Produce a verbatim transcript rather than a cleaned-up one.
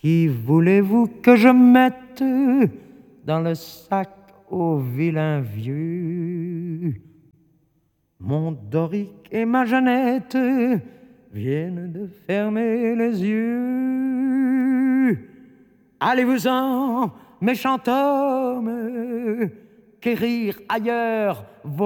Qui voulez-vous que je mette dans le sac au vilain vieux? Mon Doric et ma Jeannette viennent de fermer les yeux. Allez-vous-en, méchant homme, quérir ailleurs vos